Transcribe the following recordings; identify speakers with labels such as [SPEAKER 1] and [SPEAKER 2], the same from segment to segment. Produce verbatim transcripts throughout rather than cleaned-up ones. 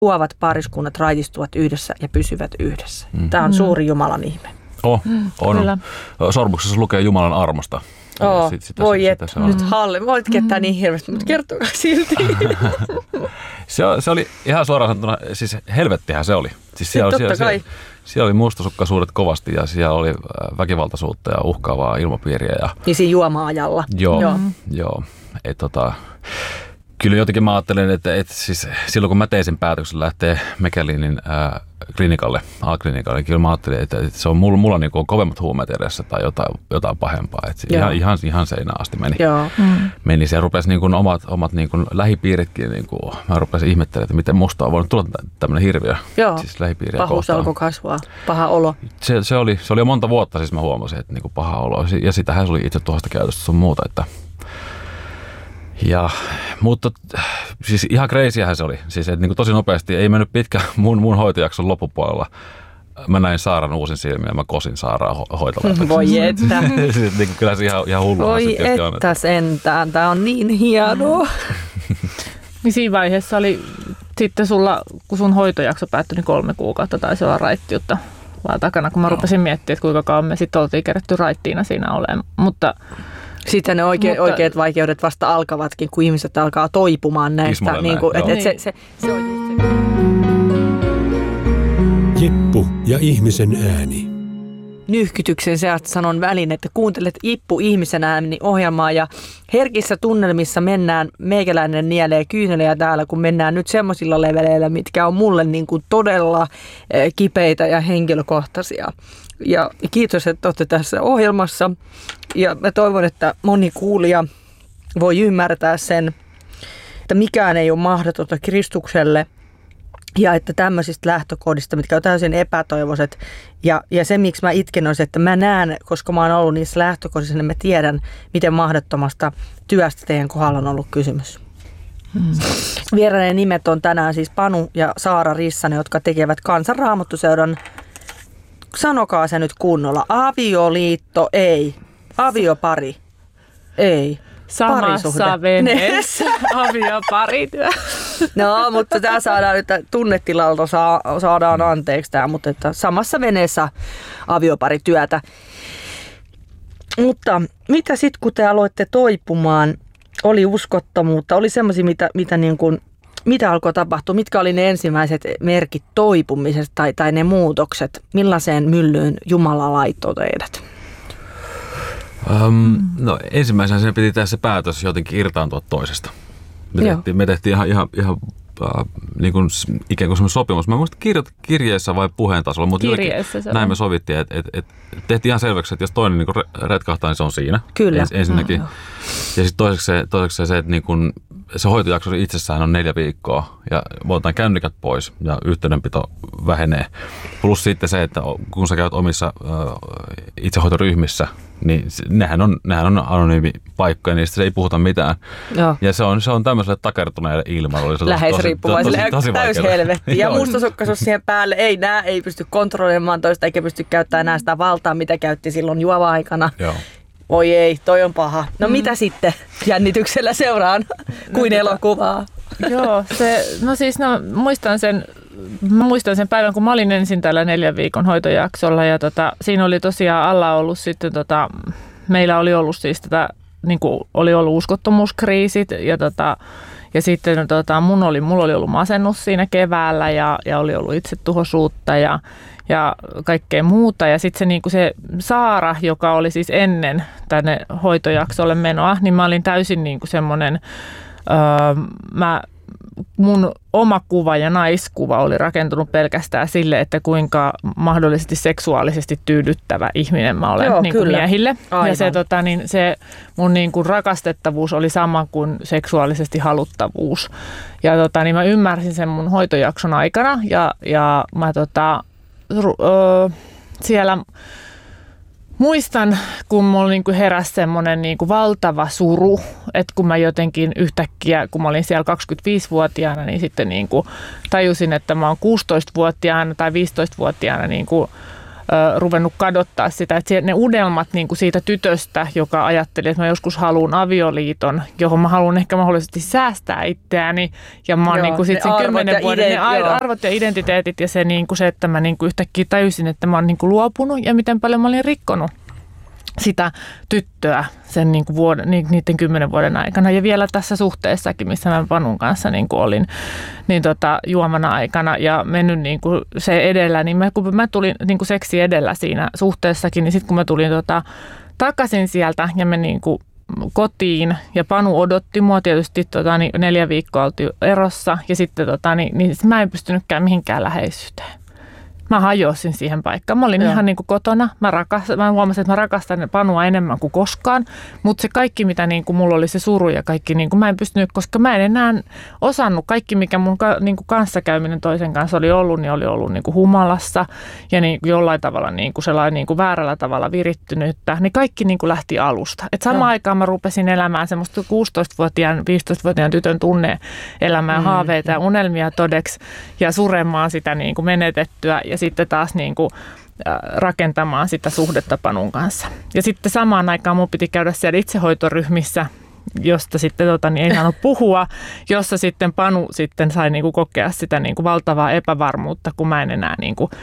[SPEAKER 1] luovat pariskunnat raitistuvat yhdessä ja pysyvät yhdessä. Mm. Tämä on
[SPEAKER 2] mm.
[SPEAKER 1] suuri Jumalan ihme.
[SPEAKER 3] Oh, on. Kyllä. Sormuksessa lukee Jumalan armosta.
[SPEAKER 1] Oh, sit, sitä, voi sitä, että nyt Halle, voit kettää mm. niin hirveästi, mutta kertokaa silti.
[SPEAKER 3] se, se oli ihan suoraan sanottuna, siis helvettihän se oli. Siis siellä, siellä, siellä, siellä oli mustasukkaisuudet kovasti ja siellä oli väkivaltaisuutta ja uhkaavaa ilmapiiriä. Ja,
[SPEAKER 1] niin siinä juoma-ajalla.
[SPEAKER 3] Joo, joo. joo. Et, tota, kyllä jotenkin mä ajattelin, että, että siis silloin kun mä tein sen päätöksen lähteä Mekelinin ää, klinikalle, A-klinikalle, niin kyllä mä ajattelin, että, että se on mulla, mulla niin kuin kovemmat huumeet edessä tai jotain, jotain pahempaa. Että ihan, ihan, ihan seinään asti meni. Mm. meni. Se rupesi niin kuin omat, omat niin kuin lähipiiritkin, niin kuin, mä rupesin ihmettelemään, että miten musta on voinut tulla tämmöinen hirviö.
[SPEAKER 1] Joo,
[SPEAKER 3] siis lähipiiriä
[SPEAKER 1] pahuus
[SPEAKER 3] kohtaan.
[SPEAKER 1] alkoi kasvaa, paha olo.
[SPEAKER 3] Se, se, oli, se oli jo monta vuotta, siis mä huomasin, että niin kuin paha olo. Ja sitähän se oli itse tuosta käytöstä sun muuta, että ja, mutta siis ihan crazyhän se oli. Siis että niin kuin tosi nopeasti, ei mennyt pitkä mun, mun hoitojakson loppupuolella. Mä näin Saaran uusin silmiä ja mä kosin Saaraa ho- hoitolaitoksessa.
[SPEAKER 1] Voi että.
[SPEAKER 3] siis, niin kuin, kyllä se ihan, ihan hullua.
[SPEAKER 1] Voi että on, sentään, tää on niin hienoa.
[SPEAKER 2] Niin siinä vaiheessa oli sitten sulla, kun sun hoitojakso päättyi, niin kolme kuukautta taisi olla raittiutta vaan takana, kun mä rupesin miettimään, että kuinka kauan me sitten oltiin kerätty raittiina siinä olemaan. Mutta
[SPEAKER 1] sitten ne oike- mutta oikeat vaikeudet vasta alkavatkin, kun ihmiset alkaa toipumaan näistä. Niin kuin, et, et se, se, se on just se.
[SPEAKER 4] Jippu ja ihmisen ääni.
[SPEAKER 1] Nyhkytyksen seasta sanon välin, että kuuntelet Ippu ihmisen ääni -ohjelmaa ja herkissä tunnelmissa mennään, meikäläinen nielee kyyneliä täällä, kun mennään nyt semmoisilla leveleillä, mitkä on mulle niin kuin todella kipeitä ja henkilökohtaisia. Ja kiitos, että olette tässä ohjelmassa ja mä toivon, että moni kuulija voi ymmärtää sen, että mikään ei ole mahdotonta Kristukselle ja että tämmöisistä lähtökohdista, mitkä on täysin epätoivoiset ja, ja se, miksi mä itken on se, että mä näen, koska mä oon ollut niissä lähtökohdissa, niin mä tiedän, miten mahdottomasta työstä teidän kohdalla on ollut kysymys. Hmm. Vieraiden nimet on tänään siis Panu ja Saara Rissanen, jotka tekevät Kansanraamattuseuran. Sanokaa se nyt kunnolla. Avioliitto ei. Aviopari ei.
[SPEAKER 2] Samassa veneessä avioparityö.
[SPEAKER 1] No, mutta tämä saadaan nyt tunnetilalta saa, saadaan anteeksi tämä, mutta että samassa veneessä avioparityötä. Mutta mitä sitten kun te aloitte toipumaan, oli uskottomuutta, oli semmoisia mitä, mitä niin kuin mitä alkoi tapahtua? Mitkä oli ne ensimmäiset merkit toipumisesta tai, tai ne muutokset? Millaiseen myllyyn Jumala laittoi teidät?
[SPEAKER 3] Um, no ensimmäisenä sen piti tehdä se päätös jotenkin irtaantua toisesta. Me tehtiin, me tehtiin ihan, ihan, ihan äh, niin kuin, ikään kuin semmoinen sopimus. Mä en muista kirjo- kirjeessä vai puheen tasolla, mutta näin me sovittiin, että et, et, tehtiin ihan selväksi, että jos toinen niin kuin retkahtaa, niin se on siinä.
[SPEAKER 1] Kyllä.
[SPEAKER 3] Ens, ensinnäkin. Mm, ja sitten toiseksi, toiseksi se, että niin kuin, se hoitojakso itsessään on neljä viikkoa ja otetaan kännykät pois ja yhteydenpito vähenee. Plus sitten se, että kun sä käyt omissa äh, itsehoitoryhmissä, niin nehän on, nehän on anonyymi paikkoja, niistä se ei puhuta mitään. Joo. Ja se on, se on tämmöiselle takertuneelle ilmailulle.
[SPEAKER 1] Läheisriippuvaiselle täys helvetti. Ja mustasukkaisuus siihen päälle. Ei, nää ei pysty kontrolloimaan toista eikä pysty käyttämään enää sitä valtaa, mitä käytti silloin juova-aikana. Joo. Oi ei, toi on paha. No mm. mitä sitten jännityksellä seuraan kuin no, elokuvaa?
[SPEAKER 2] Joo, se, no siis no, muistan sen, mä muistan sen päivän, kun mä olin ensin tällä neljän viikon hoitojaksolla ja tota, siinä oli tosiaan alla ollut sitten, tota, meillä oli ollut siis tätä, niin kuin oli ollut uskottomuuskriisit ja tota, ja sitten tota, mun oli, mulla oli ollut masennus siinä keväällä ja, ja oli ollut itsetuhoisuutta ja ja kaikkea muuta. Ja sitten se, niinku se Saara, joka oli siis ennen tänne hoitojaksolle menoa, niin mä olin täysin niinku semmoinen, öö, mä, mun oma kuva ja naiskuva oli rakentunut pelkästään sille, että kuinka mahdollisesti seksuaalisesti tyydyttävä ihminen mä olen. Joo, niinku miehille. Aivan. Ja se, tota, niin se mun niinku rakastettavuus oli sama kuin seksuaalisesti haluttavuus. Ja tota, niin mä ymmärsin sen mun hoitojakson aikana ja, ja mä tota, siellä muistan, kun mulla niinku heräsi semmoinen niinku valtava suru, että kun mä jotenkin yhtäkkiä, kun mä olin siellä kaksikymmentäviisivuotiaana, niin sitten niinku tajusin, että mä oon kuusitoistavuotiaana tai viisitoistavuotiaana niinku, ö, ruvennut kadottaa sitä. Että ne unelmat niin kuin siitä tytöstä, joka ajatteli, että mä joskus haluan avioliiton, johon mä haluan ehkä mahdollisesti säästää itseäni. Ja mä oon niin kuin sit sen kymmenen vuoden ne arvot ja identiteetit ja se, niin kuin se että mä niin kuin yhtäkkiä tajusin, että mä oon niin kuin luopunut ja miten paljon mä olin rikkonut sitä tyttöä sen niin kuin vuoden, niiden kymmenen vuoden aikana. Ja vielä tässä suhteessakin, missä mä Panun kanssa niin kuin olin niin tota, juomana aikana ja mennyt niin kuin se edellä, niin mä, kun mä tulin niin kuin seksi edellä siinä suhteessakin, niin sitten kun mä tulin tota, takaisin sieltä ja me niin kuin kotiin ja Panu odotti mua tietysti tota, niin neljä viikkoa oltiin erossa ja sitten tota, niin, niin mä en pystynytkään mihinkään läheisyyteen. Mä hajosin siihen paikkaan. Mä olin Joo. ihan niin kuin kotona. Mä, rakastan, mä huomasin, että mä rakastan Panua enemmän kuin koskaan. Mutta se kaikki, mitä niin kuin mulla oli se suru ja kaikki, niin kuin mä en pystynyt, koska mä en enää osannut. Kaikki, mikä mun niin kuin kanssakäyminen toisen kanssa oli ollut, niin oli ollut niin kuin humalassa ja niin kuin jollain tavalla niin kuin sellainen niin kuin väärällä tavalla virittynyttä. Niin kaikki niin kuin lähti alusta. Et samaan Joo. aikaan mä rupesin elämään semmoista kuusitoistavuotiaan, viisitoistavuotiaan tytön tunne-elämää, mm. haaveita ja unelmia todeksi ja suremaan sitä niin kuin menetettyä ja sitten taas niin kuin rakentamaan sitä suhdetta Panun kanssa. Ja sitten samaan aikaan mun piti käydä siellä itsehoitoryhmissä, josta sitten tota, niin ei saanut puhua, jossa sitten Panu sitten sai niin kuin kokea sitä niin kuin valtavaa epävarmuutta, kun mä en enää niin kuin,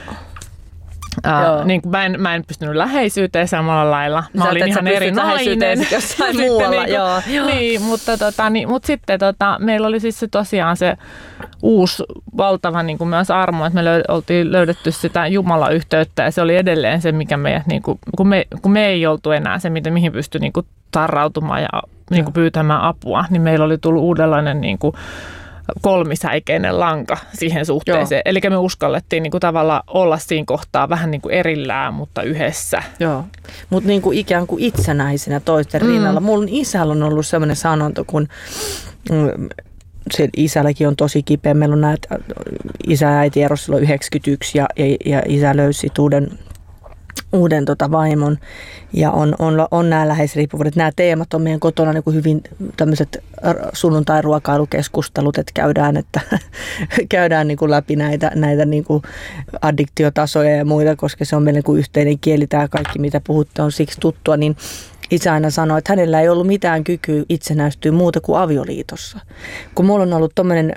[SPEAKER 2] ää, niin kuin mä, en, mä en pystynyt läheisyyteen samalla lailla. Mä
[SPEAKER 1] Sä
[SPEAKER 2] olin ihan eri nainen.
[SPEAKER 1] Jossain muualla,
[SPEAKER 2] niin,
[SPEAKER 1] joo. joo.
[SPEAKER 2] Niin, mutta, tota, niin, mutta sitten tota, meillä oli siis se tosiaan se uusi valtava niin kuin myös armo, että me löy- oltiin löydetty sitä Jumala-yhteyttä ja se oli edelleen se, mikä meidät, niin kuin, kun, me, kun me ei oltu enää se, mihin pystyi niin kuin tarrautumaan ja niin kuin pyytämään apua, niin meillä oli tullut uudenlainen niin kuin kolmisäikeinen lanka siihen suhteeseen. Eli me uskallettiin niin kuin tavallaan olla siinä kohtaa vähän niin kuin erillään, mutta yhdessä.
[SPEAKER 1] Joo, mutta niin kuin ikään kuin itsenäisenä toisten mm. rinnalla. Mun isällä on ollut sellainen sanonta, kun se isälläkin on tosi kipeä. Meillä on näitä isä ja äiti erosi silloin yhdeksänkymmentäyksi ja, ja, ja isä löysi uuden, uuden tota vaimon ja on, on, on nämä läheisriippuvuudet. Nämä teemat on meidän kotona niin kuin hyvin tämmöiset sunnuntai-ruokailukeskustelut, että käydään, että käydään niin kuin läpi näitä, näitä niin kuin addiktiotasoja ja muita, koska se on meillä niin kuin yhteinen kieli. Tämä kaikki, mitä puhutte, on siksi tuttua, niin isä aina sanoi, että hänellä ei ollut mitään kykyä itsenäistyä muuta kuin avioliitossa. Kun mulla on ollut tommoinen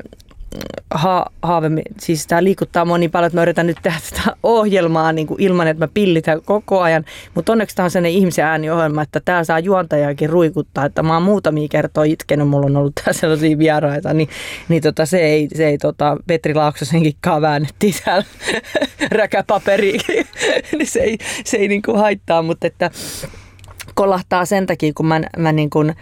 [SPEAKER 1] ha- haave, siis tämä liikuttaa mua niin paljon, että mä yritän nyt tehdä sitä ohjelmaa niin kuin ilman, että mä pillitän koko ajan. Mutta onneksi tämä on sellainen ihmisen ääniohjelma, että tämä saa juontajakin ruikuttaa, että mä oon muutamia kertoa itkenyt, mulla on ollut tää sellaisia vieraita, niin, niin tota, se ei, se ei tota, Petri Laaksosenkin väännettiin täällä räkäpaperiin, niin se ei, se ei niin kuin haittaa, mutta että kolahtaa sen takia, kun mä, mä niin kuin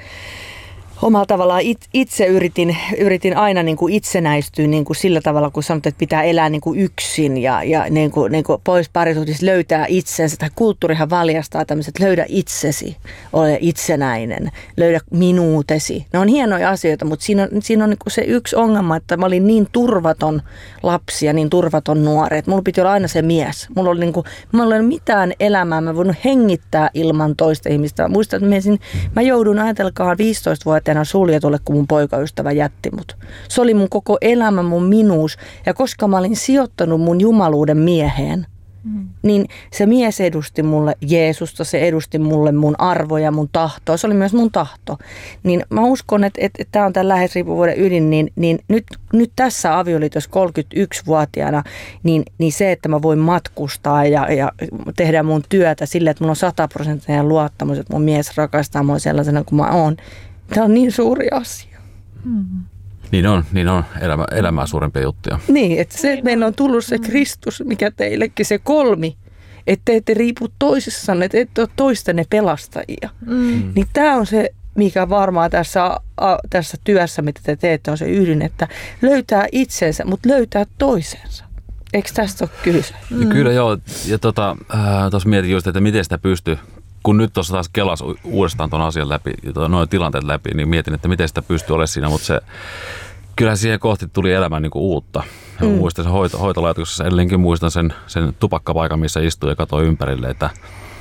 [SPEAKER 1] omalla tavallaan itse yritin, yritin aina niin kuin itsenäistyä niin kuin sillä tavalla, kun sanot, että pitää elää niin kuin yksin ja, ja niin kuin, niin kuin pois parisuhteessa löytää itsensä. Tämä kulttuurihan valjastaa tämmöiset, löydä itsesi, ole itsenäinen, löydä minuutesi. Ne on hienoja asioita, mutta siinä on, siinä on niin kuin se yksi ongelma, että mä olin niin turvaton lapsi ja niin turvaton nuori, että mulla piti olla aina se mies. Mulla oli niin kuin, mä olin mitään elämää, mä voinut hengittää ilman toista ihmistä. Mä muistan, että mä, ensin, mä joudun ajatelkaan viisitoistavuotiaana suljetulle, kun mun poikaystävä jätti mut. Se oli mun koko elämä, mun minuus. Ja koska mä olin sijoittanut mun jumaluuden mieheen, mm. niin se mies edusti mulle Jeesusta, se edusti mulle mun arvoja, mun tahtoa. Se oli myös mun tahto. Niin mä uskon, että, että, että tämä on tämän läheisriippuvuuden ydin, niin, niin nyt, nyt tässä avioliitossa kolmekymmentäyksivuotiaana, niin, niin se, että mä voin matkustaa ja, ja tehdä mun työtä sille, että mulla on sataprosenttinen luottamus, että mun mies rakastaa mua sellaisena kuin mä oon. Tämä on niin suuri asia.
[SPEAKER 2] Mm-hmm.
[SPEAKER 3] Niin on, niin on. Elämä, elämää suurempia juttuja.
[SPEAKER 1] Niin, että se, että meillä on tullut se Kristus, mikä teillekin, se kolmi, että te ette riipu toisissanne, että ette ole toistenne pelastajia. Mm. Niin tämä on se, mikä varmaan tässä, a, tässä työssä, mitä te teette, on se ydin, että löytää itsensä, mutta löytää toisensa. Eikö tästä ole kyse?
[SPEAKER 3] Mm. Kyllä joo. Ja tota, äh, tuossa mietin just, että miten sitä pystyy. Kun nyt tuossa taas kelas uudestaan tuon asian läpi, noin tilanteet läpi, niin mietin, että miten sitä pystyy olemaan siinä, mutta se, kyllä siihen kohti tuli elämään niin kuin uutta. Mm. Muistan sen hoito, hoitolaitoksessa, edelleenkin muistan sen, sen tupakkapaikan, missä istuin ja katsoin ympärille, että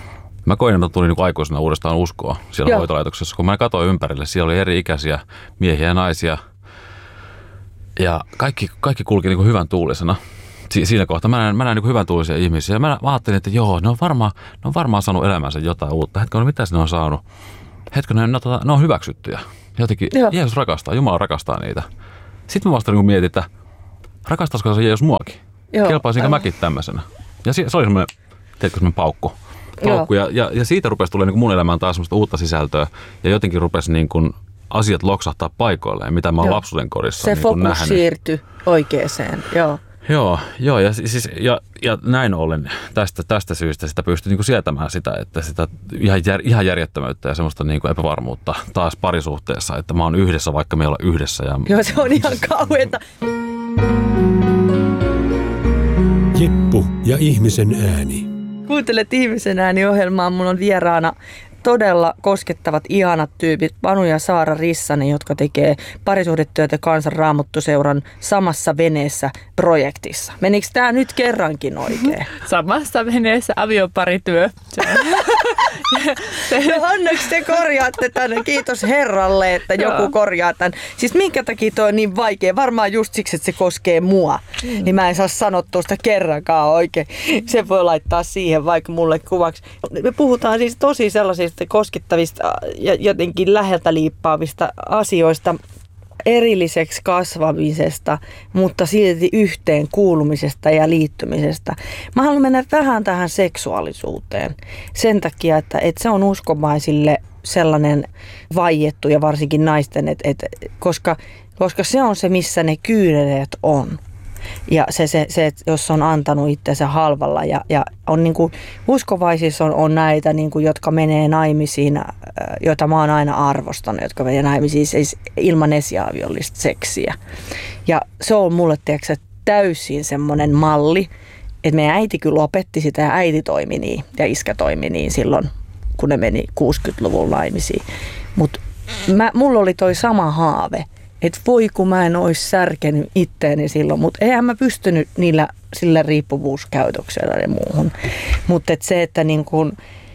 [SPEAKER 3] mä koin, että tuli niin kuin aikuisena uudestaan uskoa siellä Joo. hoitolaitoksessa. Kun mä katsoin ympärille, siellä oli eri ikäisiä miehiä ja naisia ja kaikki, kaikki kulki niin kuin hyvän tuulisena. si- siinä kohtaa mä näen, mä näen niin hyvän tuulisia ihmisiä. Ja mä, mä ajattelin, että joo, ne on varmaan, ne on varmaan saanut elämänsä jotain uutta. Hetkinen, mitä ne on saanut? Hetkinen, ne, ne, ne on hyväksyttyjä. Jotenkin joo. Jeesus rakastaa, Jumala rakastaa niitä. Sitten mä vasta niin mietin, että rakastaisiko se Jeesus muakin? Joo, kelpaisinko aivan. Mäkin tämmöisenä? Ja se, se oli semmoinen, teetkö semmoinen paukku. paukku. Ja, ja, ja siitä rupesi tulee niin mun elämään taas semmoista uutta sisältöä. Ja jotenkin rupesi niin kuin asiat loksahtaa paikoilleen, mitä mä oon lapsuuden kodissa
[SPEAKER 1] se
[SPEAKER 3] niin
[SPEAKER 1] fokus
[SPEAKER 3] nähnyt.
[SPEAKER 1] Siirtyi oikeeseen, joo.
[SPEAKER 3] Joo, joo ja, siis, ja, ja näin ollen tästä, tästä syystä sitä pystyy niin sietämään sitä, että sitä ihan, jär, ihan järjettömyyttä ja semmoista niin kuin epävarmuutta taas parisuhteessa, että mä oon yhdessä, vaikka me ei olla yhdessä. Ja
[SPEAKER 1] joo, se on ihan kauheeta.
[SPEAKER 4] Jeppu ja ihmisen ääni.
[SPEAKER 1] Kuuntelet Ihmisen ääni -ohjelmaa. Mulla on vieraana todella koskettavat, ihanat tyypit, Panu ja Saara Rissanen, jotka tekee parisuhdetyötä Kansan Raamattuseuran Samassa veneessä -projektissa. Menikö tämä nyt kerrankin oikein?
[SPEAKER 2] Samassa veneessä avioparityö.
[SPEAKER 1] No onneksi te korjaatte tänne. Kiitos Herralle, että joku korjaa tämän. Siis minkä takia toi on niin vaikea? Varmaan just siksi, että se koskee mua. Mm. Niin mä en saa sanottua sitä kerrankaan oikein. Se voi laittaa siihen vaikka mulle kuvaksi. Me puhutaan siis tosi sellaisista koskettavista ja jotenkin läheltä liippaavista asioista, erilliseksi kasvamisesta, mutta silti yhteen kuulumisesta ja liittymisestä. Mä haluan mennä vähän tähän seksuaalisuuteen sen takia, että, että se on uskovaisille sellainen vaiettu ja varsinkin naisten, että, että, koska, koska se on se, missä ne kyyneleet on. Ja se, se, se että jos on antanut itsensä halvalla ja, ja on niin kuin, uskovaisissa on, on näitä, niin kuin, jotka menee naimisiin, joita mä oon aina arvostanut, jotka menee naimisiin siis ilman esiaviollista seksiä. Ja se on mulle tiedätkö, täysin semmoinen malli, että meidän äiti kyllä opetti sitä ja äiti toimi niin ja iskä toimi niin silloin, kun ne meni kuusikymmentäluvulla naimisiin. Mutta mulla oli toi sama haave. Että voi kun mä en olisi särkenyt itteeni silloin, mutta eihän mä pystynyt niillä sillä riippuvuuskäytöksellä ja muuhun. Mutta et se, että niin kun,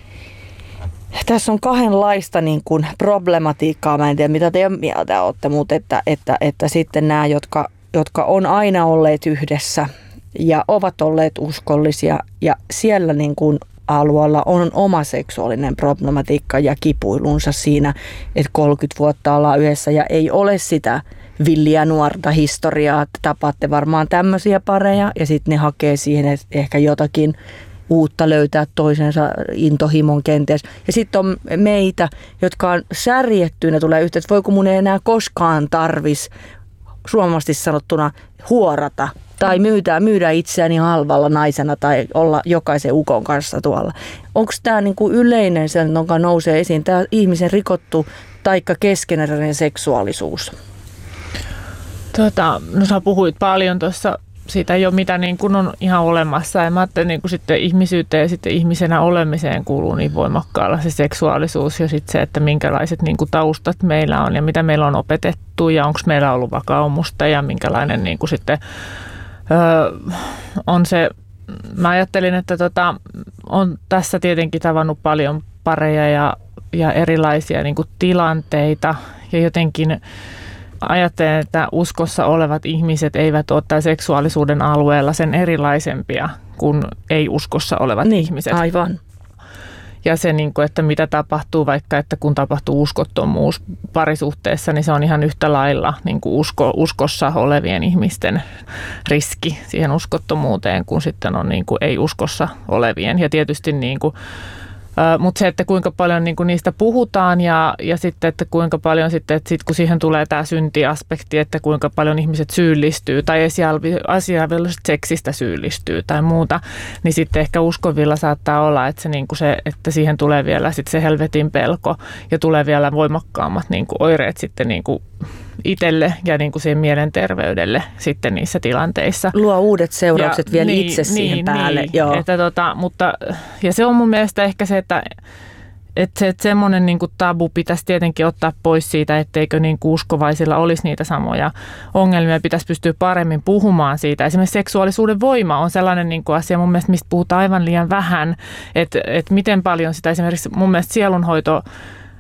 [SPEAKER 1] tässä on kahdenlaista niin kun problematiikkaa, mä en tiedä mitä te mieltä olette, mutta että, että, että sitten nämä, jotka, jotka on aina olleet yhdessä ja ovat olleet uskollisia ja siellä niin kun alueella on oma seksuaalinen problematiikka ja kipuilunsa siinä, että kolmekymmentä vuotta ollaan yhdessä ja ei ole sitä villiä nuorta historiaa, että tapaatte varmaan tämmöisiä pareja ja sitten ne hakee siihen että ehkä jotakin uutta löytää toisensa intohimon kenties. Ja sitten on meitä, jotka on särjettyinä tulee yhteen, että voi kun mun ei enää koskaan tarvis suomasti sanottuna huorata tai myydä, myydä itseäni halvalla naisena tai olla jokaisen ukon kanssa tuolla. Onko tämä niinku yleinen se, jonka nousee esiin, tämä ihmisen rikottu taikka keskeneräinen seksuaalisuus?
[SPEAKER 2] Tota, no sä puhuit paljon tuossa siitä jo, mitä niin kun on ihan olemassa. Ja mä ajattelin, niin kun sitten ihmisyyteen ja sitten ihmisenä olemiseen kuuluu niin voimakkaalla se seksuaalisuus ja sitten se, että minkälaiset niin kun taustat meillä on ja mitä meillä on opetettu ja onko meillä ollut vakaumusta ja minkälainen niin kun sitten öö, on se. Mä ajattelin, että tota, on tässä tietenkin tavannut paljon pareja ja, ja erilaisia niin kun tilanteita ja jotenkin ajattelen, että uskossa olevat ihmiset eivät ole tämän seksuaalisuuden alueella sen erilaisempia kuin ei-uskossa olevat
[SPEAKER 1] niin,
[SPEAKER 2] ihmiset.
[SPEAKER 1] Aivan.
[SPEAKER 2] Ja se, että mitä tapahtuu, vaikka että kun tapahtuu uskottomuus parisuhteessa, niin se on ihan yhtä lailla niin kuin usko, uskossa olevien ihmisten riski siihen uskottomuuteen, kun sitten on niin kuin ei-uskossa olevien. Ja tietysti niin kuin mutta se, että kuinka paljon niin kuin niistä puhutaan ja, ja sitten, että kuinka paljon sitten, että sit kun siihen tulee tämä syntiaspekti, että kuinka paljon ihmiset syyllistyy tai asiavelvollisesta seksistä syyllistyy tai muuta, niin sitten ehkä uskovilla saattaa olla, että, se, niin kuin se, että siihen tulee vielä sit se helvetin pelko ja tulee vielä voimakkaammat niin kuin oireet sitten niin kuin itselle ja niin kuin siihen mielenterveydelle sitten niissä tilanteissa.
[SPEAKER 1] Luo uudet seuraukset ja vielä
[SPEAKER 2] niin,
[SPEAKER 1] itse siihen
[SPEAKER 2] niin,
[SPEAKER 1] päälle.
[SPEAKER 2] Niin,
[SPEAKER 1] Joo.
[SPEAKER 2] Että tota, mutta, ja se on mun mielestä ehkä se, että että se, että semmoinen niin kuin tabu pitäisi tietenkin ottaa pois siitä, etteikö niin kuin uskovaisilla olisi niitä samoja ongelmia. Pitäisi pystyä paremmin puhumaan siitä. Esimerkiksi seksuaalisuuden voima on sellainen niin kuin asia mun mielestä, mistä puhutaan aivan liian vähän. Että, että miten paljon sitä esimerkiksi mun mielestä sielunhoito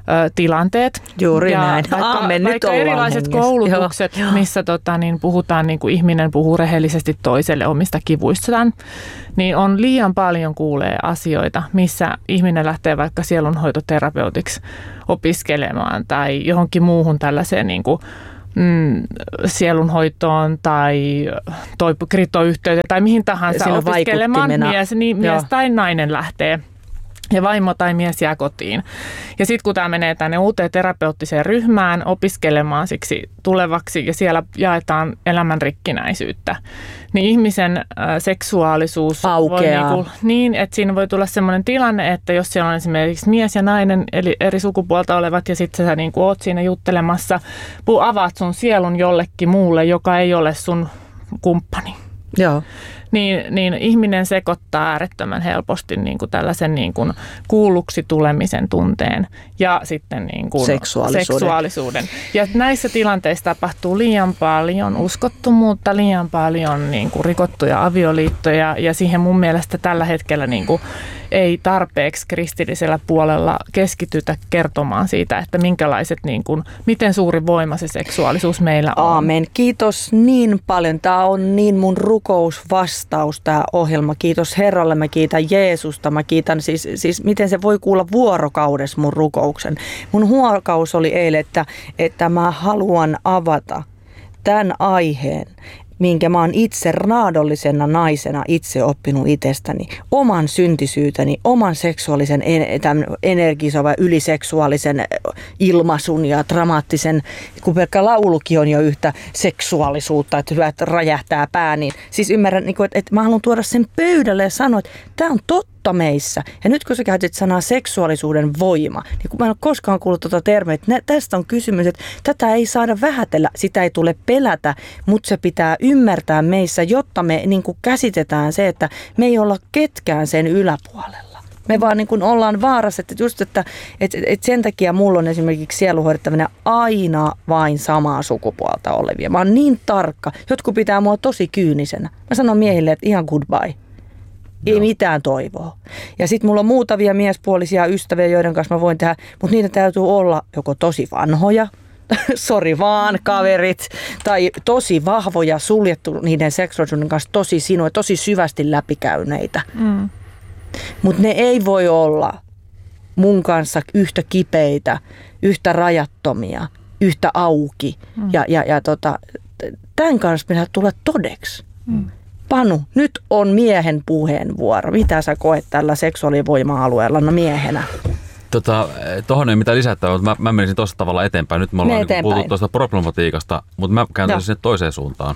[SPEAKER 2] tilanteet.
[SPEAKER 1] Juuri
[SPEAKER 2] ja
[SPEAKER 1] näin.
[SPEAKER 2] Vaikka,
[SPEAKER 1] Aamen,
[SPEAKER 2] vaikka
[SPEAKER 1] nyt
[SPEAKER 2] erilaiset
[SPEAKER 1] hengessä.
[SPEAKER 2] koulutukset,
[SPEAKER 1] Joo.
[SPEAKER 2] missä tota, niin puhutaan, niin kuin ihminen puhuu rehellisesti toiselle omista kivuistaan, niin on liian paljon kuulee asioita, missä ihminen lähtee vaikka sielunhoitoterapeutiksi opiskelemaan tai johonkin muuhun tällaiseen niin kuin, mm, sielunhoitoon tai kritoyhteyteen tai mihin tahansa
[SPEAKER 1] Siinä
[SPEAKER 2] opiskelemaan. Mies, niin, mies
[SPEAKER 1] Joo.
[SPEAKER 2] tai nainen lähtee. Ja vaimo tai mies jää kotiin. Ja sitten kun tämä menee tänne uuteen terapeuttiseen ryhmään opiskelemaan siksi tulevaksi ja siellä jaetaan elämän rikkinäisyyttä, niin ihmisen äh, seksuaalisuus
[SPEAKER 1] aukeaa.
[SPEAKER 2] voi niinku, niin, että siinä voi tulla sellainen tilanne, että jos siellä on esimerkiksi mies ja nainen, eli eri sukupuolta olevat, ja sitten sä niinku oot siinä juttelemassa, avaat sun sielun jollekin muulle, joka ei ole sun kumppani.
[SPEAKER 1] Joo.
[SPEAKER 2] Niin, niin ihminen sekoittaa äärettömän helposti niin kuin tällaisen niin kuin kuulluksi tulemisen tunteen ja sitten niin kuin
[SPEAKER 1] seksuaalisuuden.
[SPEAKER 2] seksuaalisuuden. Ja näissä tilanteissa tapahtuu liian paljon uskottomuutta, liian paljon niin kuin rikottuja avioliittoja ja siihen mun mielestä tällä hetkellä niin kuin ei tarpeeksi kristillisellä puolella keskitytä kertomaan siitä, että minkälaiset, niin kuin, miten suuri voima se seksuaalisuus meillä on.
[SPEAKER 1] Aamen. Kiitos niin paljon. Tämä on niin mun rukousvastaus tämä ohjelma. Kiitos Herralle, mä kiitän Jeesusta. Mä kiitän siis, siis miten se voi kuulla vuorokaudessa mun rukouksen. Mun huokaus oli eilen, että, että mä haluan avata tämän aiheen, minkä mä oon itse raadollisena naisena itse oppinut itsestäni, oman syntisyyteni, oman seksuaalisen energisan vai yliseksuaalisen ilmaisun ja dramaattisen, kun pelkkä laulukin on jo yhtä seksuaalisuutta, että hyvä, että räjähtää pää, niin siis ymmärrän, että mä haluan tuoda sen pöydälle ja sanoa, että tämä on totta meissä. Ja nyt kun sä käytit sanaa seksuaalisuuden voima, niin kun mä en ole koskaan kuullut tuota termiä, että tästä on kysymys, että tätä ei saada vähätellä, sitä ei tule pelätä, mutta se pitää ymmärtää meissä, jotta me niin kuin käsitetään se, että me ei olla ketkään sen yläpuolella. Me vaan niin kuin ollaan vaarassa, että just, että, että, että sen takia mulla on esimerkiksi sieluhoidettavana aina vain samaa sukupuolta olevia. Mä oon niin tarkka. Jotkut pitää mua tosi kyynisenä. Mä sanon miehille, että ihan goodbye. Ei mitään toivoa. Ja sitten mulla on muutamia miespuolisia ystäviä, joiden kanssa mä voin tehdä, mutta niitä täytyy olla joko tosi vanhoja, sori vaan kaverit, tai tosi vahvoja, suljettu niiden seksuaalisuuden kanssa tosi sinuja, tosi syvästi läpikäyneitä. Mm. Mutta ne ei voi olla mun kanssa yhtä kipeitä, yhtä rajattomia, yhtä auki. Mm. Ja, ja, ja tota, tämän kanssa pitää tulla todeksi. Mm. Panu, nyt on miehen puheenvuoro. Mitä sä koet tällä seksuaalivoima-alueella no miehenä?
[SPEAKER 3] Tota, tuohon ei mitään lisättävää, mutta mä, mä menisin tuossa tavalla eteenpäin. Nyt me ollaan niin puhuttu tuosta problematiikasta, mutta mä kääntyisin sinne toiseen suuntaan.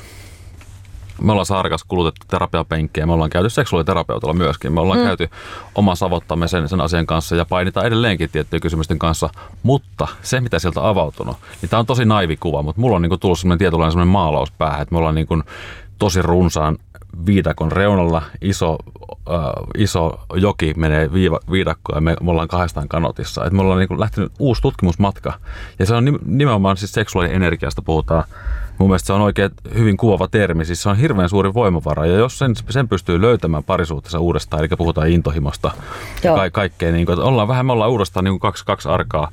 [SPEAKER 3] Me ollaan Saarikas kulutettu terapiapenkkiä, me ollaan käyty seksuaaliterapeutilla myöskin. Me ollaan mm. käyty oma savottamme sen, sen asian kanssa ja painitaan edelleenkin tiettyjen kysymysten kanssa. Mutta se, mitä sieltä on avautunut, niin tämä on tosi naivi kuva, mutta mulla on niin kuin tullut sellainen tietynlainen sellainen maalaus päähän, että me ollaan niin kuin tosi runsaan viidakon reunalla, iso, äh, iso joki menee viiva, viidakkoon ja me, me ollaan kahdestaan kanotissa. Et me ollaan niin kuin lähtenyt uusi tutkimusmatka ja se on nimenomaan siis seksuaalienergiasta puhutaan. Mun mielestä se on oikein hyvin kuvaava termi, siis se on hirveän suuri voimavara ja jos sen, sen pystyy löytämään parisuhteessa uudestaan, eli puhutaan intohimosta ja ka- kaikkea, niin kuin, ollaan vähän, me ollaan uudestaan niin kuin kaksi, kaksi arkaa,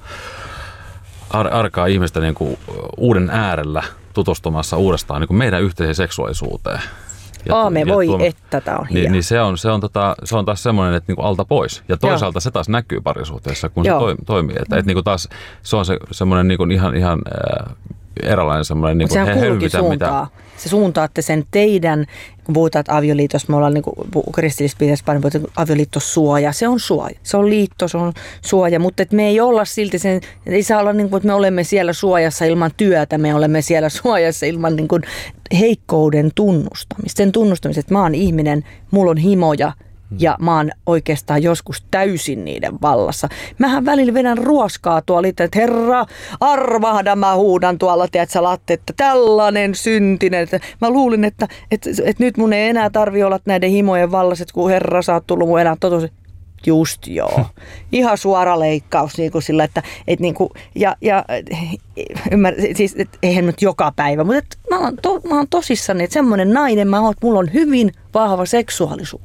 [SPEAKER 3] ar, arkaa ihmistä niin kuin uuden äärellä tutustumassa uudestaan niin kuin meidän yhteiseen seksuaalisuuteen.
[SPEAKER 1] Aame, voi, tuo, että tämä on hieno.
[SPEAKER 3] Niin, niin se, on, se, on tota, se on taas semmoinen, että niinku alta pois. Ja toisaalta Joo. se taas näkyy parisuhteessa, kun Joo. se toimii. Että, et niinku taas se on se, semmoinen niinku ihan, ihan äh, eräänlainen semmoinen niinku
[SPEAKER 1] sehän kuuluukin suuntaa. Mitä... Se suuntaatte sen teidän, kun puhutaan, että avioliitossa, me ollaan niinku kristillisessä piirissä paljon puhutaan, avioliittosuoja. Se on suoja. Se on liitto, se on suoja, mutta et me ei olla silti sen, ei saa olla niin kuin, että me olemme siellä suojassa ilman työtä, me olemme siellä suojassa ilman niin kuin heikkouden tunnustamista. Sen tunnustamista, että mä oon ihminen, mulla on himoja ja mä oon oikeastaan joskus täysin niiden vallassa. Mähän välillä vedän ruoskaa tuolla, että herra, arvahda mä huudan tuolla, tiedätkö latte, että tällainen syntinen. Että mä luulin, että, että, että nyt mun ei enää tarvi olla näiden himojen vallassa, että kun herra sä oot tullut mun enää totosi. Just joo. Ihan suora leikkaus niin kuin sillä, että et niin kuin, ja, ja ymmär, siis et, eihän nyt joka päivä, mutta et, mä, oon to, mä oon tosissani, että semmoinen nainen mä oon, että mulla on hyvin vahva seksuaalisuus.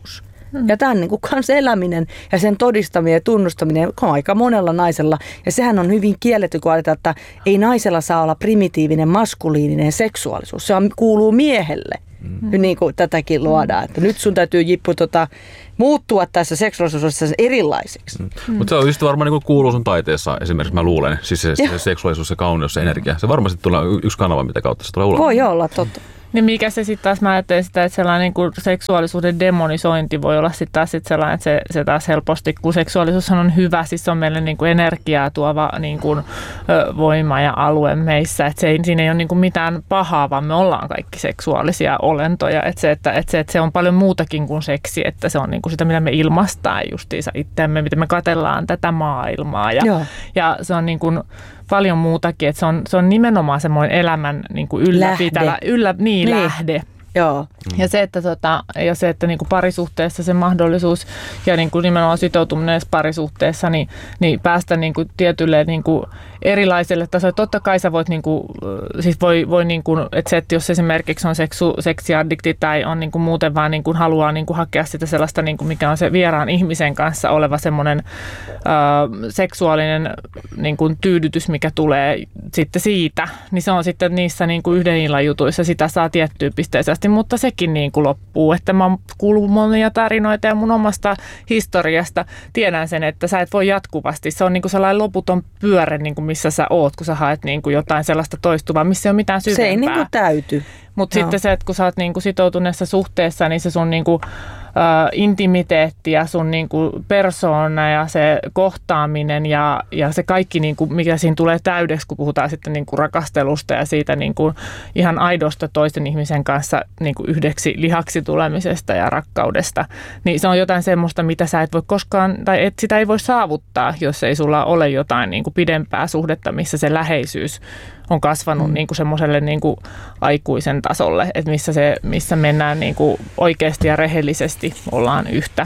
[SPEAKER 1] Ja tämän niin kuin kans eläminen ja sen todistaminen ja tunnustaminen on aika monella naisella. Ja sehän on hyvin kielletty, kun ajatellaan, että ei naisella saa olla primitiivinen maskuliininen seksuaalisuus. Se on, kuuluu miehelle. Mm. Niin kuin tätäkin luodaan. Että nyt sun täytyy, Jippu, tota, muuttua tässä seksuaalisuudessa erilaiseksi. Mm.
[SPEAKER 3] Mm. Mutta se on just varmaan niin kuin kuuluu sun taiteessa esimerkiksi, mä luulen. Siis se, se seksuaalisuus, se kauneus, se energia. Se varmasti tulee yksi kanava, mitä kautta se tulee ulos.
[SPEAKER 1] Voi olla, totta.
[SPEAKER 2] Niin mikä se sitten taas, mä ajattelen sitä, että sellainen niin kuin seksuaalisuuden demonisointi voi olla sitten taas sit sellainen, että se, se taas helposti, kun seksuaalisuus on hyvä, siis se on meille niin kuin energiaa tuova niin kuin, ö, voima ja alue meissä, että se ei, siinä ei ole niin kuin mitään pahaa, vaan me ollaan kaikki seksuaalisia olentoja, että se, että, että se, että se on paljon muutakin kuin seksi, että se on niin kuin sitä, mitä me ilmaistaan justiinsa itseämme, miten me katsellaan tätä maailmaa ja, ja se on niin kuin paljon muutakin, että se on, se on nimenomaan semmoinen elämän niin kuin ylläpitävä, yllä, niin, niin. lähde.
[SPEAKER 1] Joo.
[SPEAKER 2] Ja se, että, tota, ja se, että niin kuin parisuhteessa se mahdollisuus ja niin kuin nimenomaan sitoutuminen parisuhteessa, niin, niin päästä niin kuin tietylle niin kuin erilaiselle tasolle. Totta kai sä voit, niin kuin, siis voi, voi niin kuin, että se, että jos esimerkiksi on seksu, seksiaddikti tai on niin kuin muuten vaan niin kuin haluaa niin kuin hakea sitä sellaista, niin kuin mikä on se vieraan ihmisen kanssa oleva semmoinen äh, seksuaalinen niin kuin tyydytys, mikä tulee sitten siitä, niin se on sitten niissä niin kuin yhden illan jutuissa, sitä saa tiettyyn pisteeseen, mutta sekin niin kuin loppuu. Että mä oon kuullut monia tarinoita ja mun omasta historiasta tiedän sen, että sä et voi jatkuvasti. Se on niin kuin sellainen loputon pyörä, niin kuin missä sä oot, kun sä haet niin kuin jotain sellaista toistuvaa, missä ei ole mitään syvempää.
[SPEAKER 1] Se ei niin kuin täyty.
[SPEAKER 2] Mutta sitten se, että kun sä oot niin kuin sitoutuneessa suhteessa, niin se sun niin kuin Uh, intimiteetti ja sun niinku persoona ja se kohtaaminen ja, ja se kaikki, niinku, mikä siinä tulee täydeksi, kun puhutaan sitten niinku rakastelusta ja siitä niinku ihan aidosta toisen ihmisen kanssa niinku yhdeksi lihaksi tulemisesta ja rakkaudesta, niin se on jotain semmoista, mitä sä et voi koskaan, tai et sitä ei voi saavuttaa, jos ei sulla ole jotain niinku pidempää suhdetta, missä se läheisyys on kasvanut mm. niinku semmoiselle niinku aikuisen tasolle, että missä, se, missä mennään niinku oikeasti ja rehellisesti ollaan yhtä.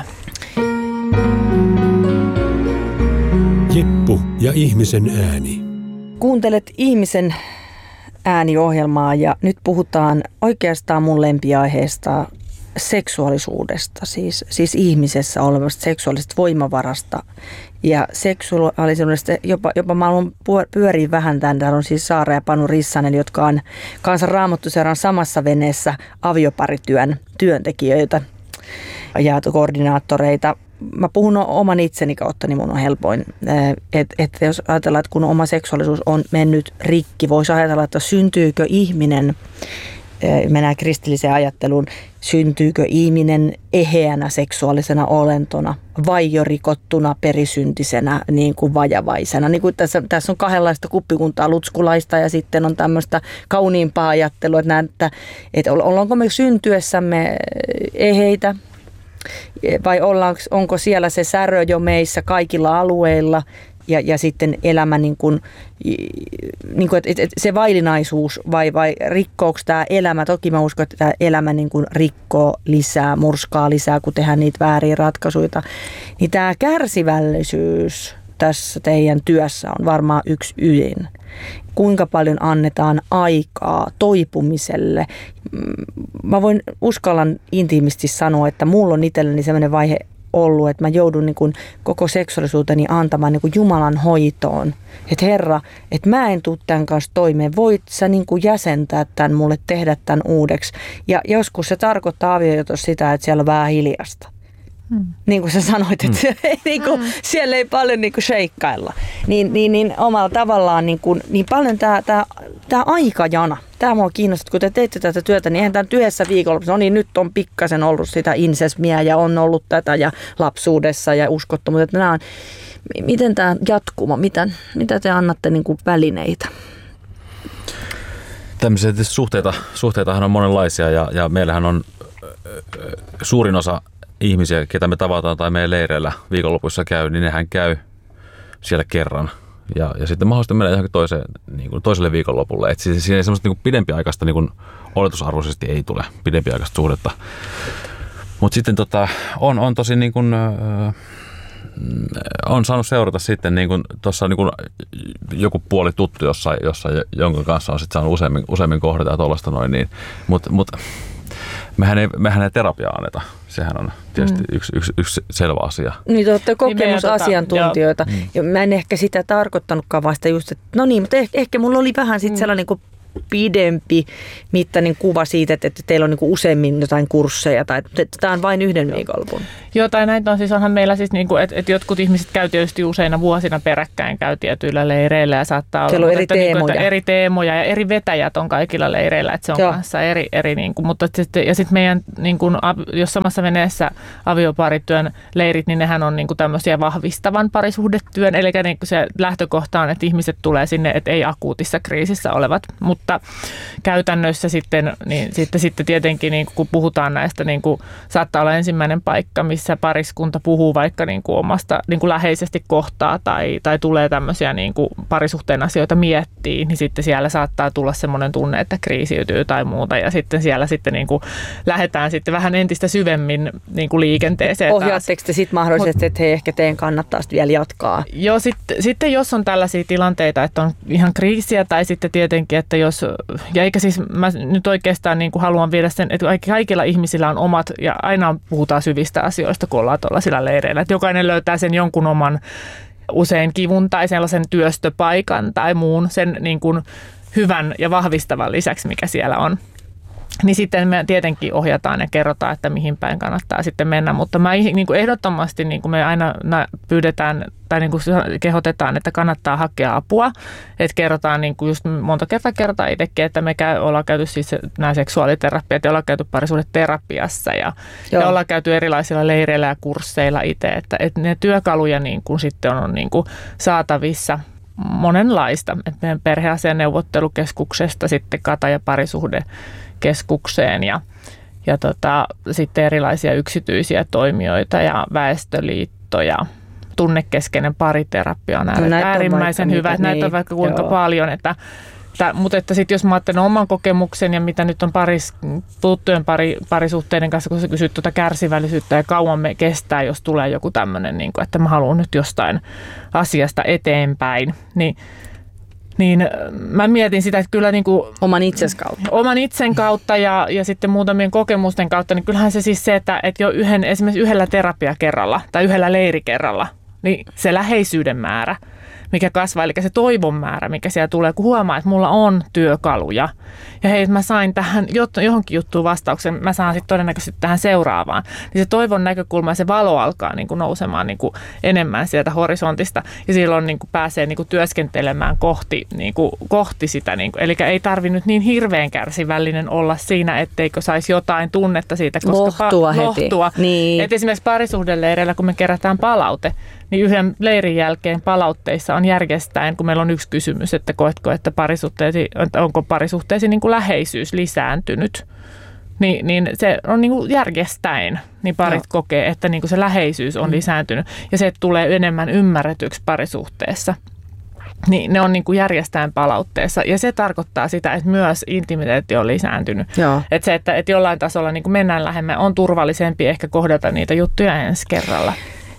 [SPEAKER 4] Jippu ja ihmisen ääni.
[SPEAKER 1] Kuuntelet ihmisen ääniohjelmaa ja nyt puhutaan oikeastaan mun lempiaiheesta seksuaalisuudesta, siis, siis ihmisessä olevasta seksuaalisesta voimavarasta ja seksuaalisuudesta, jopa, jopa mä haluan pyöriä vähän tämän, täällä on siis Saara ja Panu Rissanen, jotka on Kansan Raamattuseuran samassa veneessä avioparityön työntekijöitä ja koordinaattoreita. Mä puhun oman itseni kautta, niin mun on helpoin, että et jos ajatellaan, että kun oma seksuaalisuus on mennyt rikki, voisi ajatella, että syntyykö ihminen, mennään kristilliseen ajatteluun, syntyykö ihminen eheänä seksuaalisena olentona vai jo rikottuna perisyntisenä niin kuin vajavaisena. Niin kuin tässä, tässä on kahdenlaista kuppikuntaa, lutskulaista ja sitten on tämmöistä kauniimpaa ajattelua, että, että, että ollaanko me syntyessämme eheitä vai ollaanko, onko siellä se särö jo meissä kaikilla alueilla. Ja, ja sitten elämä, niin kuin, niin kuin, että se vaillinaisuus vai, vai rikkooko tämä elämä. Toki mä uskon, että tämä elämä niin kuin rikkoo lisää, murskaa lisää, kun tehdään niitä vääriä ratkaisuja. Niin tämä kärsivällisyys tässä teidän työssä on varmaan yksi ydin. Kuinka paljon annetaan aikaa toipumiselle. Mä voin uskallan intiimisti sanoa, että mulla on itselleni sellainen vaihe ollut, että mä joudun niin kuin koko seksuaalisuuteni antamaan niin kuin Jumalan hoitoon. Että Herra, että mä en tule tämän kanssa toimeen. Voit sä niin kuin jäsentää tämän mulle, tehdä tämän uudeksi. Ja joskus se tarkoittaa avioliitossa sitä, että siellä on vähän hiljasta. Hmm. Niin kuin sä sanoit, että hmm. ei, niin kuin, hmm. siellä ei paljon niin kuin sheikkailla. Niin, niin, niin omalla tavallaan niin, kuin, niin paljon tämä, tämä, tämä aikajana. Tämä mua kiinnostaa, kun te teette tätä työtä, niin eihän tämän yhdessä viikolla, no niin nyt on pikkasen ollut sitä insesmiä ja on ollut tätä ja lapsuudessa ja uskottomuutta. Nämä on, miten tämä jatkuma, mitä, mitä te annatte niin kuin välineitä?
[SPEAKER 3] Tämmöisiä suhteita, suhteitahan on monenlaisia ja, ja meillähän on suurin osa ihmisiä, ketä me tavataan tai meidän leireillä viikonlopuissa käy, niin nehän käy siellä kerran. Ja, ja sitten mahdollisesti mennä johonkin toiseen, niin kuin toiselle viikonlopulle. Että siinä ei semmoista niin kuin pidempiaikaista niin kuin oletusarvoisesti ei tule pidempiaikaista suhdetta. Mutta sitten tota, on, on tosi niin kuin, äh, on saanut seurata sitten niin kuin tuossa niin kuin joku puoli tuttu jossain, jossain jonka kanssa on sitten saanut useammin, useammin kohdata ja tuollaista noin. Niin. Mutta mut, mehän ei, mehän ei terapiaa anneta. Sehän on tietysti mm. yksi, yksi, yksi selvä asia.
[SPEAKER 1] Niin te olette kokemusasiantuntijoita. Niin tota, mä en ehkä sitä tarkoittanutkaan vasta just, että no niin, mutta ehkä, ehkä mulla oli vähän sit sellainen niin pidempi mittainen kuva siitä, että teillä on niin useammin jotain kursseja tai että tämä on vain yhden viikonlopun.
[SPEAKER 2] Joo, tai näitä on siis onhan meillä siis, niin kuin, että, että jotkut ihmiset käy tietysti useina vuosina peräkkäin käy tietyillä leireillä ja saattaa olla
[SPEAKER 1] eri
[SPEAKER 2] että,
[SPEAKER 1] teemoja.
[SPEAKER 2] Niin kuin, että eri teemoja ja eri vetäjät on kaikilla leireillä, että se on Joo. kanssa eri, eri niin kuin, mutta sitten, ja sitten meidän, niin kuin, jos samassa veneessä avioparityön leirit, niin nehän on niin kuin tämmöisiä vahvistavan parisuhdetyön, eli niin kuin se lähtökohta on, että ihmiset tulee sinne, että ei akuutissa kriisissä olevat, mutta käytännössä sitten, niin sitten, sitten tietenkin niin kun puhutaan näistä, niin kuin, saattaa olla ensimmäinen paikka, missä pariskunta puhuu vaikka niin kuin omasta niin kuin läheisesti kohtaa tai, tai tulee tämmöisiä niin kuin parisuhteen asioita miettii, niin sitten siellä saattaa tulla semmoinen tunne, että kriisiytyy tai muuta ja sitten siellä sitten niin kuin lähdetään sitten vähän entistä syvemmin niin kuin liikenteeseen.
[SPEAKER 1] Ohjaatteko te sitten mahdollisesti, että hei, ehkä teidän kannattaa sitten vielä jatkaa?
[SPEAKER 2] Joo, sitten, sitten jos on tällaisia tilanteita, että on ihan kriisiä tai sitten tietenkin, että jos ja eikä siis, mä nyt oikeastaan niin kuin haluan viedä sen, että kaikilla ihmisillä on omat, ja aina puhutaan syvistä asioista, kun ollaan tuollaisilla leireillä. Että jokainen löytää sen jonkun oman, usein kivun tai sellaisen työstöpaikan tai muun sen niin kuin hyvän ja vahvistavan lisäksi, mikä siellä on. Niin sitten me tietenkin ohjataan ja kerrotaan, että mihin päin kannattaa sitten mennä, mutta mä niin kuin ehdottomasti niin kuin me aina pyydetään tai niin kuin kehotetaan, että kannattaa hakea apua, että kerrotaan niin kuin just monta kertaa kertaa itsekin, että me käy, ollaan käyty siis nämä seksuaaliterapiat ja ollaan käyty parisuhdeterapiassa ja, ja ollaan käyty erilaisilla leireillä ja kursseilla itse, että, että ne työkaluja niin kuin sitten on, on niin kuin saatavissa monenlaista, että meidän perheasian neuvottelukeskuksesta sitten kata- ja parisuhde keskukseen ja, ja tota, sitten erilaisia yksityisiä toimijoita ja väestöliittoja. Tunnekeskeinen pariterapia on no, äärimmäisen hyvä. Niitä, näitä on vaikka kuinka joo. paljon. Että, että, mutta että sitten jos mä ajattelen oman kokemuksen ja mitä nyt on paris, puuttujen pari, parisuhteiden kanssa, kun sä kysyt tuota kärsivällisyyttä ja kauan me kestää, jos tulee joku tämmöinen, niin kuin, että mä haluan nyt jostain asiasta eteenpäin, niin Niin mä mietin sitä, että kyllä niin kuin
[SPEAKER 1] oman itses kautta.
[SPEAKER 2] Oman itsen kautta ja, ja sitten muutamien kokemusten kautta, niin kyllähän se siis se, että, että jo yhden, esimerkiksi yhdellä terapiakerralla tai yhdellä leirikerralla, niin se läheisyyden määrä, mikä kasvaa, eli se toivon määrä, mikä siellä tulee, kun huomaa, että mulla on työkaluja. Ja hei, mä sain tähän johonkin juttuun vastauksen, mä saan sitten todennäköisesti tähän seuraavaan. Niin se toivon näkökulma ja se valo alkaa niin kuin nousemaan niin kuin enemmän sieltä horisontista. Ja silloin niin kuin pääsee niin kuin työskentelemään kohti, niin kuin, kohti sitä. Niin kuin, eli ei tarvitse nyt niin hirveän kärsivällinen olla siinä, etteikö saisi jotain tunnetta siitä. Koska
[SPEAKER 1] lohtua
[SPEAKER 2] pa-
[SPEAKER 1] heti.
[SPEAKER 2] Lohtua. Niin. Et esimerkiksi parisuhdeleireillä, kun me kerätään palaute, niin yhden leirin jälkeen palautteissa on järjestäen, kun meillä on yksi kysymys, että koetko, että parisuhteesi, onko parisuhteesi niin kuin läheisyys lisääntynyt, niin, niin se on niin kuin järjestäen, niin parit no. kokee, että niin kuin se läheisyys on mm. lisääntynyt ja se tulee enemmän ymmärretyksi parisuhteessa. Niin ne on niin kuin järjestäen palautteessa ja se tarkoittaa sitä, että myös intimiteetti on lisääntynyt. Että se, että, että jollain tasolla niin kuin mennään lähemmän, on turvallisempi ehkä kohdata niitä juttuja ensi kerralla.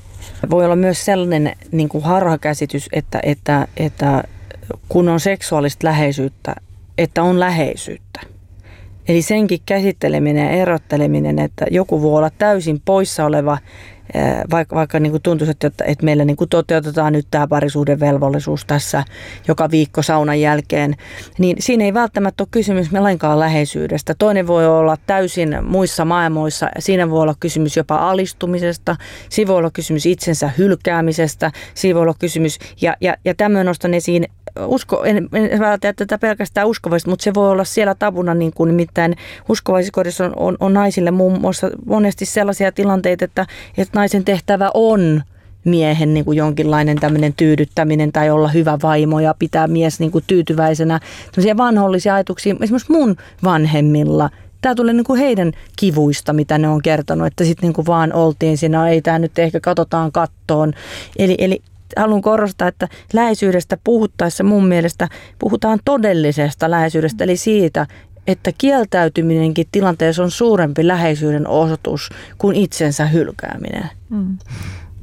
[SPEAKER 1] Voi olla myös sellainen niin kuin harhakäsitys, että, että, että kun on seksuaalista läheisyyttä, että on läheisyyttä. Eli senkin käsitteleminen ja erotteleminen, että joku voi olla täysin poissa oleva, vaikka, vaikka niin kuin tuntuisi, että, että meillä niin kuin toteutetaan nyt tämä parisuhdevelvollisuus tässä joka viikko saunan jälkeen, niin siinä ei välttämättä ole kysymys lainkaan läheisyydestä. Toinen voi olla täysin muissa maailmoissa, siinä voi olla kysymys jopa alistumisesta, siinä voi olla kysymys itsensä hylkäämisestä, siinä voi olla kysymys, ja, ja, ja tämmöinen nostan esiin, usko, en, en välttämättä tätä pelkästään uskovaista, mutta se voi olla siellä tabuna, niin kuin nimittäin uskovaisissa on, on, on naisille muun muassa monesti sellaisia tilanteita, että, että naisen tehtävä on miehen niin kuin jonkinlainen tämmöinen tyydyttäminen tai olla hyvä vaimo ja pitää mies niin kuin tyytyväisenä. Tämmöisiä vanhollisia ajatuksia esimerkiksi mun vanhemmilla. Tämä tulee niin kuin heidän kivuista, mitä ne on kertonut, että sitten niin kuin vaan oltiin siinä, ei tämä nyt ehkä katsotaan kattoon. Eli, eli haluan korostaa, että läheisyydestä puhuttaessa mun mielestä puhutaan todellisesta läheisyydestä, eli siitä, että kieltäytyminenkin tilanteessa on suurempi läheisyyden osoitus kuin itsensä hylkääminen.
[SPEAKER 2] Mm.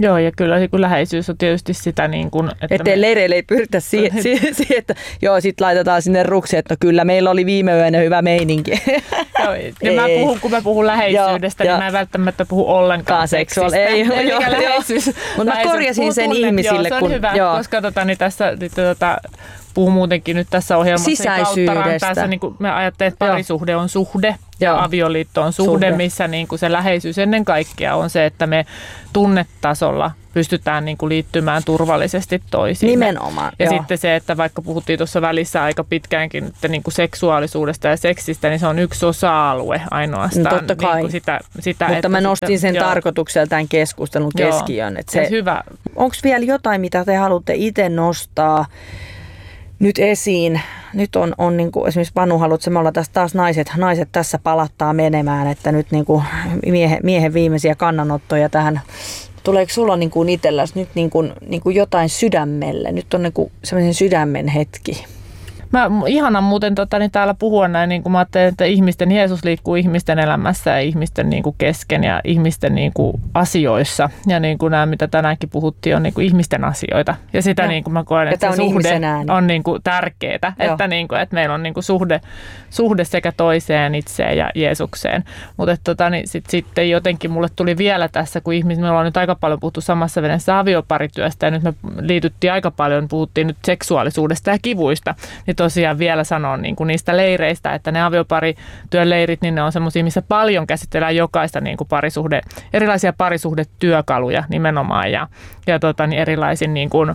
[SPEAKER 2] Joo, ja kyllä kun läheisyys on tietysti sitä niin kuin...
[SPEAKER 1] Että ettei me... leireille ei pyritä siihen, siihen, siihen, että joo, sit laitetaan sinne ruksi, että no kyllä meillä oli viime yönä hyvä meininki.
[SPEAKER 2] Joo, ja mä puhun, kun mä puhun läheisyydestä, joo, niin mä en välttämättä puhu ollenkaan seksistä.
[SPEAKER 1] Ei, joo, joo,
[SPEAKER 2] läheisyys,
[SPEAKER 1] mutta mä korjasin sen tunnet, ihmisille.
[SPEAKER 2] Joo, se on
[SPEAKER 1] kun,
[SPEAKER 2] hyvä,
[SPEAKER 1] joo.
[SPEAKER 2] koska tota, niin tässä... Niin, tota, puhun muutenkin nyt tässä ohjelmassa kautta niin kuin me ajattelemme, että parisuhde on suhde ja Joo. avioliitto on suhde, suhde. missä niin kuin se läheisyys ennen kaikkea on se, että me tunnetasolla pystytään niin kuin liittymään turvallisesti toisiin.
[SPEAKER 1] Nimenomaan.
[SPEAKER 2] Ja
[SPEAKER 1] Joo.
[SPEAKER 2] sitten se, että vaikka puhuttiin tuossa välissä aika pitkäänkin että niin kuin seksuaalisuudesta ja seksistä, niin se on yksi osa-alue ainoastaan.
[SPEAKER 1] No, totta kai.
[SPEAKER 2] Niin kuin sitä, sitä,
[SPEAKER 1] mutta
[SPEAKER 2] että
[SPEAKER 1] mä nostin
[SPEAKER 2] sitten,
[SPEAKER 1] sen
[SPEAKER 2] joo.
[SPEAKER 1] tarkoituksella tämän keskustelun keskiön. Että se,
[SPEAKER 2] hyvä.
[SPEAKER 1] Onko vielä jotain, mitä te haluatte itse nostaa nyt esiin? Nyt on, on niin kuin esimerkiksi Panu, haluatko me olla tässä taas naiset, naiset tässä palattaa menemään, että nyt niin kuin miehen, miehen viimeisiä kannanottoja tähän. Tuleeko sulla niin kuin itselläsi nyt niin kuin, niin kuin jotain sydämelle? Nyt on niin kuin sellainen sydämen hetki.
[SPEAKER 2] Mä ihanan muuten tota, niin täällä puhua näin, niin kuin mä ajattelen, että ihmisten, Jeesus liikkuu ihmisten elämässä ja ihmisten niin kuin kesken ja ihmisten niin kuin asioissa. Ja niin kuin nämä, mitä tänäänkin puhuttiin, on niin kuin ihmisten asioita. Ja sitä niin kuin mä koen, että se suhde on niin kuin tärkeää, että, niin kuin, että meillä on niin kuin suhde, suhde sekä toiseen itseen ja Jeesukseen. Mutta tota, niin sit, sitten jotenkin mulle tuli vielä tässä, kun ihmiset, me ollaan nyt aika paljon puhuttu samassa veneessä avioparityöstä ja nyt me liityttiin aika paljon, puhuttiin nyt seksuaalisuudesta ja kivuista. Niin tosiaan vielä sanon niin kuin niistä leireistä, että ne avioparityön leirit, niin ne on semmoisia, missä paljon käsitellään jokaista niin kuin parisuhde, erilaisia parisuhdetyökaluja nimenomaan ja, ja tota, niin erilaisin niin kuin, ö,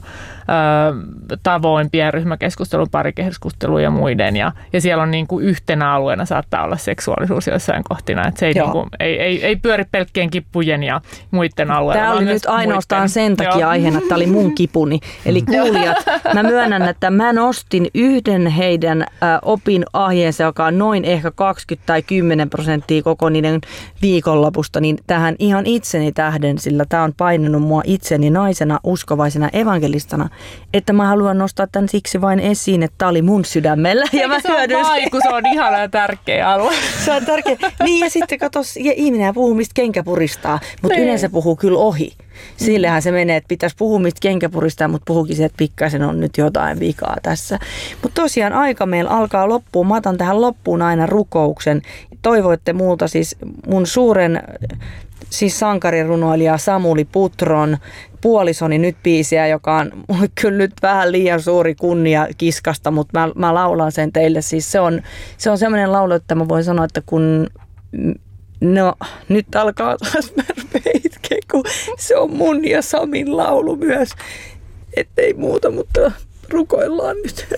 [SPEAKER 2] tavoin, pienryhmäkeskustelun, parikeskustelun ja muiden. Ja, ja siellä on niin kuin yhtenä alueena saattaa olla seksuaalisuus joissain kohtina, että se ei, niin kuin, ei, ei, ei pyöri pelkkien kippujen ja muiden alueella.
[SPEAKER 1] Tämä oli nyt ainoastaan muiden. Sen takia Joo. aiheena, että tämä oli mun kipuni. Eli kuulijat, mä myönnän, että mä nostin yhden heidän ä, opin aiheensa, joka on noin ehkä kaksikymmentä tai kymmenen prosenttia koko niiden viikonlopusta, niin tähän ihan itseni tähden, sillä tämä on painanut mua itseni naisena, uskovaisena evankelistana, että mä haluan nostaa tämän siksi vain esiin, että tämä oli mun sydämellä. Ja mä
[SPEAKER 2] se on vaiku, se on ihana ja tärkeä alue.
[SPEAKER 1] Se on tärkeä. Niin ja sitten katos, ja ihminen puhuu, mistä kenkä puristaa, mutta yleensä puhuu kyllä ohi. Sillehän se menee, että pitäisi puhua, mistä kenkä puristaa, mutta puhukin se, että pikkaisen on nyt jotain vikaa tässä. Mutta tosiaan aika meillä alkaa loppuun. Mä otan tähän loppuun aina rukouksen. Toivoitte multa siis mun suuren siis sankarirunoilija Samuli Putron puolisoni nyt biisiä, joka on mulle kyllä nyt vähän liian suuri kunnia kiskasta, mutta mä, mä laulan sen teille. Siis se on, se on semmoinen laulu, että mä voin sanoa, että kun... No, nyt alkaa taas itkeä, kun se on mun ja Samin laulu myös. Ettei muuta, mutta rukoillaan nyt.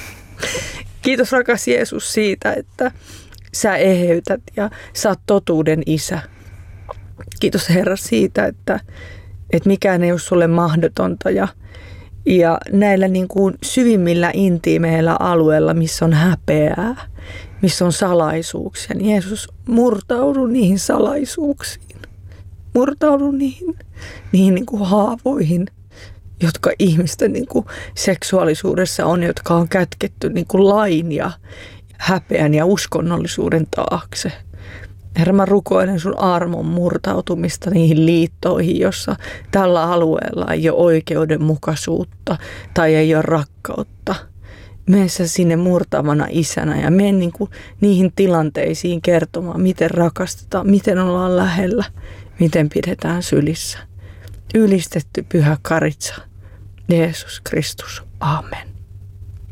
[SPEAKER 1] Kiitos rakas Jeesus siitä, että sä eheytät ja sä oot totuuden isä. Kiitos Herra siitä, että, että mikään ei ole sulle mahdotonta. Ja, ja näillä niin kuin syvimmillä intiimeillä alueilla, missä on häpeää, missä on salaisuuksia, niin Jeesus, murtaudu niihin salaisuuksiin. Murtaudu niihin, niihin niin kuin haavoihin, jotka ihmisten niin kuin seksuaalisuudessa on, jotka on kätketty niin kuin lain ja häpeän ja uskonnollisuuden taakse. Herra, mä rukoilen sun armon murtautumista niihin liittoihin, jossa tällä alueella ei ole oikeudenmukaisuutta tai ei ole rakkautta. Mene sä sinne murtavana isänä ja mene niin kuin niihin tilanteisiin kertomaan, miten rakastetaan, miten ollaan lähellä, miten pidetään sylissä. Ylistetty pyhä Karitsa, Jeesus Kristus. Amen.